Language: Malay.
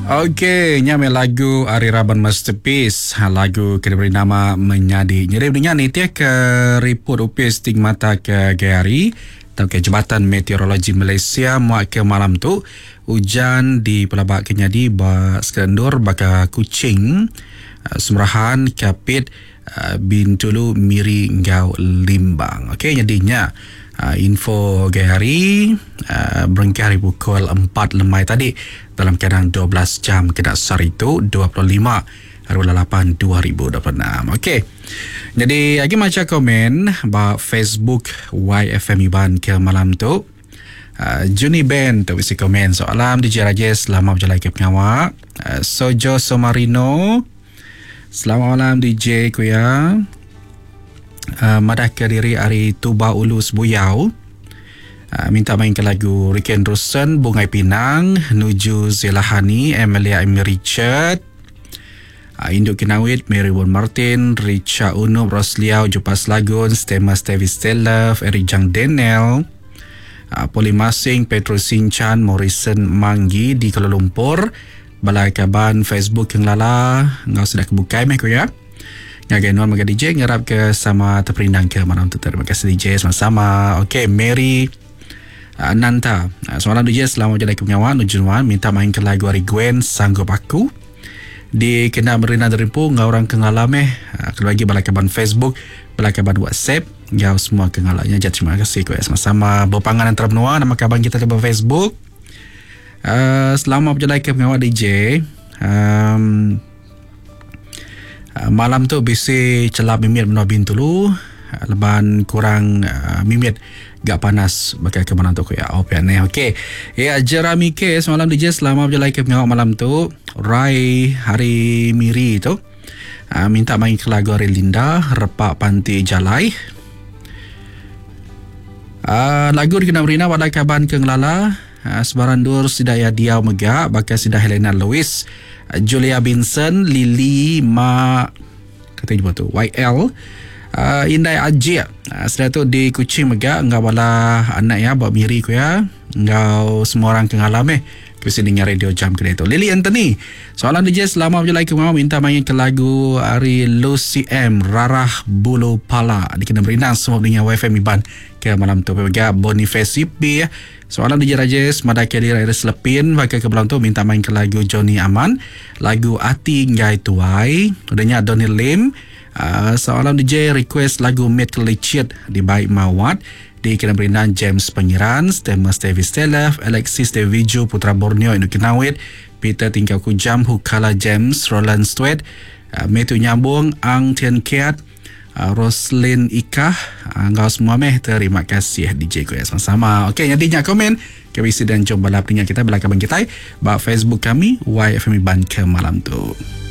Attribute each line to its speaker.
Speaker 1: Okey, nyamai lagu Ari Raban Masterpiece. Lagu kena beri nama Menyadi. Jadi dengan ni dia ke report upis stigmata ke Gari atau ke Jabatan Meteorologi Malaysia muak ke malam tu hujan di Pelabak Kenyadi Sekendur baka Kuching Semerahan Kapit Bintulu Miri Ngau Limbang. Okey, jadinya info Gari berengkah hari pukul 4 lemai tadi dalam keadaan 12 jam kena sar itu 25 hari 8 2026. Okey. Jadi lagi macam komen ba Facebook YFM Iban ke malam tu. Juni Ben tu isi komen soalam DJ Rajesh selamat berjalan ke pengawak. Sojo Somarino selamat malam DJ kuya. Madah ke diri Ari Tuba Ulus Buyau. Minta mainkan lagu Riken Rusen Bungai Pinang Nuju Zelahani Emilia Amy Richard Induk Kinawit Mary Won Martin Richa Unub Rosliau Jupas Lagun Stema Stevi Stelov Erijang Daniel Poli Masing Petro Sinchan Morrison Manggi di Kuala Lumpur Balai Kaban Facebook yang lala ngau sudah kebukai meh ya. Ngagai nuan maga DJ ngarap ke sama terperindang ke malam tu. Terima kasih DJ sama-sama. Okey, Mary Nanta. Semalam DJ selamat jadi pengawan Nujuan minta mainkan lagu Ari Gwen Sanggup Aku. Di kena merina deripu ngau orang kengalam kalau lagi balai kaban Facebook, balai kaban WhatsApp, ngau semua kengalannya. Jadi terima kasih kuya sama-sama. Berpangan antara benua nama kaban kita di Facebook. Selamat berjalan ke pengawan DJ. Malam tu bisi celap mimit benua Bintulu. Leban kurang mimit gak panas bakal ke mana tu ya. Okey. Ya Jeremy K semalam DJ selamat berjalan ke pengawak malam tu. Rai Hari Miri tu. Minta main ke lagu Ari Linda Repak Panti Jalai. Lagu dikena berina pada kaban ke ngelala. Sebarandur Sidaya Diau Megak bakal Sidah Helena Lewis Julia Binson Lily Ma katanya tu YL Indai Ajia sudah tu di Kuching Megak ngau bala anak ya buat miri ku ya ngau semua orang kengalam kasi dengar radio jam kedai tu. Lily Anthony soalan DJ selamat berjalan ke mau minta main ke lagu Ari Lucy M Rarah Bulu Pala dikena berinang semua dengan WFM Iban ke malam tu Megak Boniface B soalan DJ Rajesh Madah Kedir Air Selepin pakai ke malam tu minta main ke lagu Johnny Aman lagu Ati Ngai Tuai udahnya Donny Lim. Soalan DJ request lagu Metal Lichet di Baik Mawat di kena berinan James Pengiran Stema Stevi Stelov Alexis Deviju Putra Borneo Induk Kinawit Peter Tingkau Kujam Hukala James Roland Stewart Metu Nyambung Ang Tian Kiat Roslyn Ika ngau semua terima kasih DJ ku sama-sama. Okey, jadinya komen KBC dan jom balap dengan kita belakang kita ba Facebook kami YFM Iban ke malam tu.